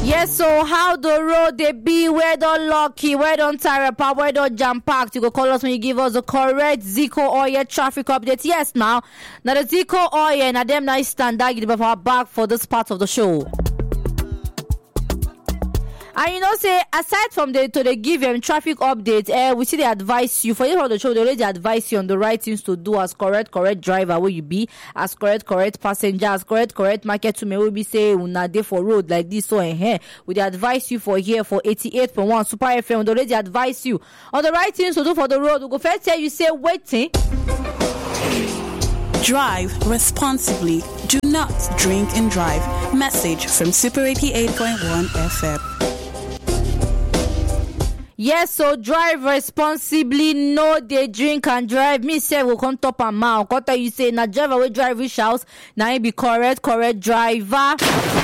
Yes, so how the road they be, where don't lucky, where don't tire apart, where don't jam packed. You go call us when you give us the correct Zico Oil traffic update. Yes, now the Zico Oil and them nice standard give our back for this part of the show. And you know, say aside from the to the give them traffic update, we see they advise you for you on the show. They already advise you on the right things to do as correct driver where you be, as correct passenger, as correct market to me. We be say una day for road like this so and here. We advise you for here for 88.1 Super FM. They already advise you on the right things to do for the road. We go first tell you say waiting. Drive responsibly. Do not drink and drive. Message from Super 88.1 FM. Yes, so drive responsibly. No, they drink and drive. Me say we come top and mouth. What you say? Na driver we drive which house? Now he be correct driver.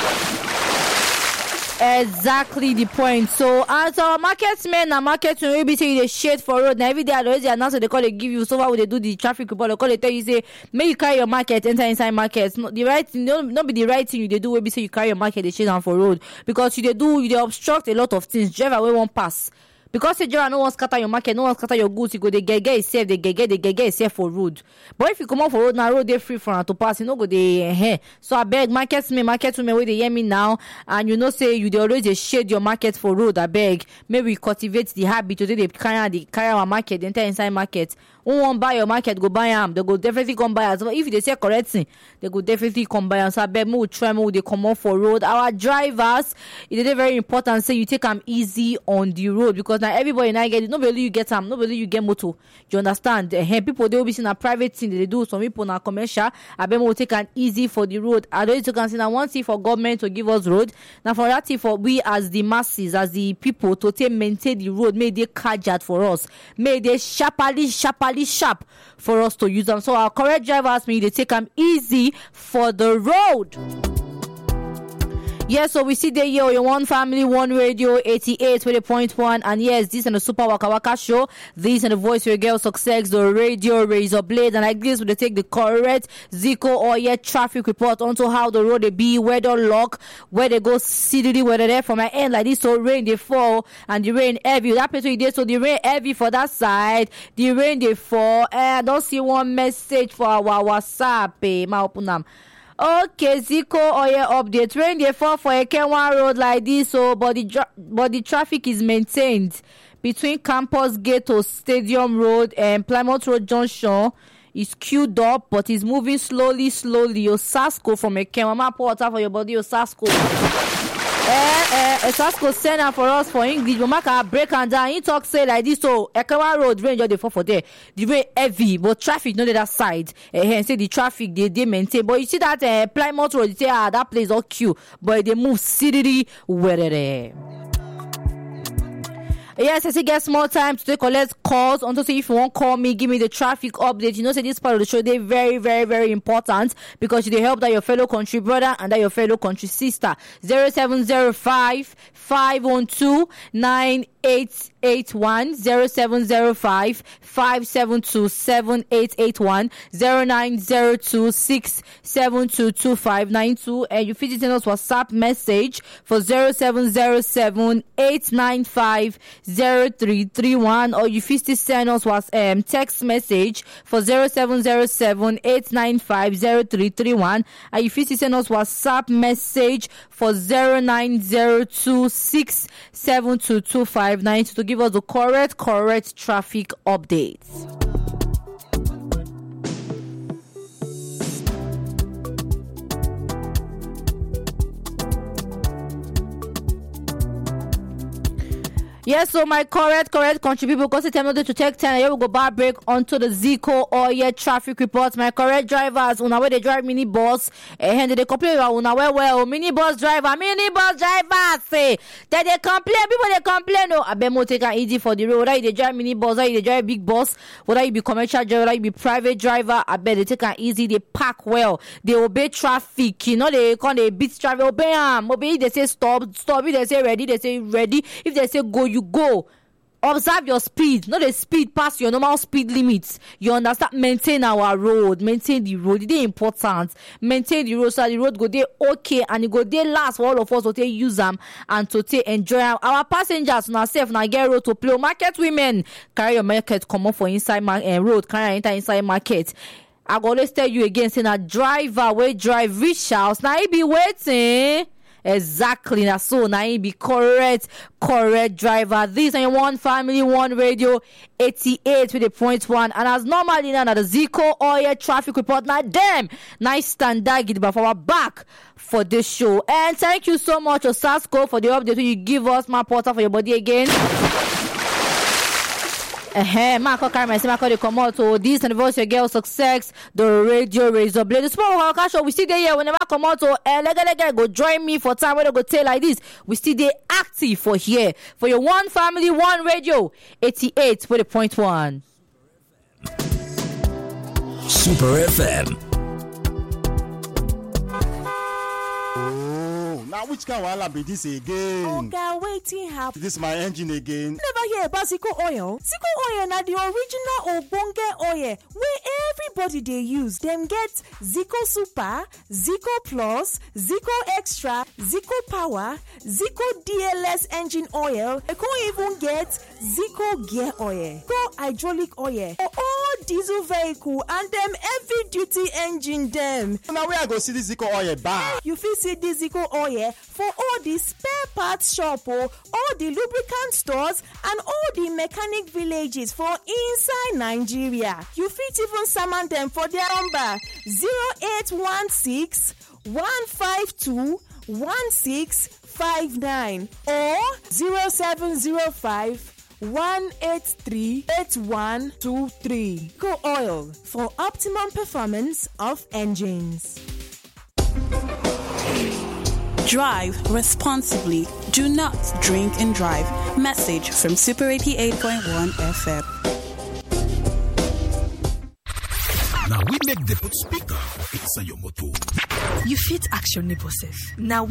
Exactly the point. So as our marketsmen and marketsmen will be saying the shade for road. Now every day I already announce they call they give you so far when they do the traffic report. They call they tell you say may you carry your market enter inside markets. No, the right thing, not be the right thing you they do. Will be say you carry your market they shade down for road because you they obstruct a lot of things. Driver away won't pass. Because the driver no one scatter your market, no one scatter your goods, you go they get safe, they get safe for road. But if you come out for road now, road they free for to pass, you know go they So I beg market women where they hear me now, and you know say you they always they shade your market for road. I beg maybe we cultivate the habit today they carry our market, enter inside market. Who won't buy your market, go buy them. They go definitely come buy us. If they say correct thing, they go definitely come buy us. So I beg me try me they come out for road. Our drivers, it is very important. Say you take them easy on the road because now everybody now get it. Nobody you get them. Nobody you get motor. You understand? People they will be seeing a private thing they do. Some people now commercial. I beg me take them easy for the road. I don't you can see now one thing for government to give us road. Now for that thing for we as the masses, as the people to take maintain the road. May they carjat for us. May they sharply sharp for us to use them. So our correct drivers mean they take them easy for the road. Yes, so we see there your one family, one radio, 88.1, and yes, this is the Super Waka Waka show. This is the voice of your girl success, the radio razor blade, and like this, we take the correct Zico Oil traffic report onto how the road they be, where they lock, where they go city, where they from my end like this. So rain they fall and the rain heavy. That place there, so the rain heavy for that side, the rain they fall. I don't see one message for our WhatsApp. Ma open them. Okay, Zico Oil update. Rain they fall for Ekenwa Road like this, so but the traffic is maintained between Campus Gate to Stadium Road and Plymouth Road Junction. Is queued up, but it's moving slowly. Your Sasco from Ekenwa. Ma pour water for your body, your Sasco. Sasco send out for us for English, but make break and down. He talk say like this, so Ekenwa Road rain just dey fall for there. The rain heavy, but traffic not that side. Say the traffic they maintain, but you see that Plymouth Road, you say that place all queue, but they move city where they. Yes, I say get small time to take collect calls. Until say if you want call me, give me the traffic update. You know, say this part of the show they very, very, very important because they help that your fellow country brother and that your fellow country sister. 0705 512 9881 0705 572 7881 0902 672 2592 and you fit send us WhatsApp message for 0707 895 0331 or you fit send us text message for 0707 895 0331 and you fit send us WhatsApp message for 0902 672 2592 to give us the correct traffic updates. Yes, so my correct country people, because it's time to take 10. Here we go back break onto the Zico Oil traffic reports. My correct drivers, una where they drive mini bus, and they complain about una well, mini bus drivers, say that they complain, people they complain. No, I bet more take it easy for the road. Whether they drive mini bus, whether they drive big bus, whether you be commercial driver, whether you be private driver, I bet they take it easy. They park well, they obey traffic. You know they beat traffic, obey them. Obey. They say stop. If they say ready, they say ready. If they say go, you go. Observe your speed. Not the speed past your normal speed limits. You understand? Maintain our road. Maintain the road. It is important. Maintain the road so that the road go there okay and it go there last for all of us to take use them and to take enjoy them. Our passengers now safe now get road to play. Market women carry your market come up for inside road. Carry enter inside market. I go always tell you again, saying a driver will drive reach house. Now he be waiting. Exactly. Now so now he be correct driver. This and one family, one radio 88 with the .1. And as normally now the Zico oil traffic report. Now them nice standard get for our back for this show. And thank you so much Osasco for the update you give us. My portal for your body again. Marco Carmen, Marco de Komoto, this and the voice your girl success, the radio razor blade. The small show we still there here whenever Komoto and lega go join me for time when I go tell like this. We still there active for here for your one family, one radio 88 with the .1. Super FM. Now which kind of wahala be this again? Oga, waiting happen. This my engine again. Never hear about Zico oil. Zico oil na the original ogbonge oil where everybody they use. Them get Zico Super, Zico Plus, Zico Extra, Zico Power, Zico DLS engine oil. They can even get Zico gear oil, Zico hydraulic oil for all diesel vehicle and them heavy duty engine them. Now where I go see this Zico oil back? You fit see this Zico oil for all the spare parts shop, all the lubricant stores and all the mechanic villages for inside Nigeria. You fit even summon them for their number 0816 152 1659 or 0705 183-8123. Go Oil for optimum performance of engines. Drive responsibly. Do not drink and drive. Message from Super 88.1 FM. Now we make the put speaker for inside your motor. You fit action neighbor self. Now